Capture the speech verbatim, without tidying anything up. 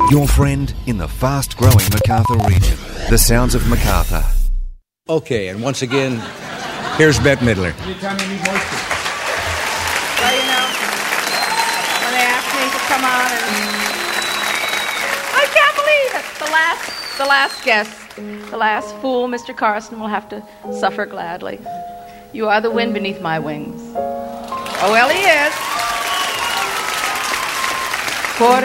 Your friend in the fast-growing MacArthur region. The sounds of MacArthur. Okay, and once again, here's Bette Midler. Anytime you need moisture. Well, you know, when they asked me to come on, and I can't believe it. The last, the last guest, the last fool, Mister Carson, will have to suffer gladly. You are the wind beneath my wings. Oh, well, he is. Quarter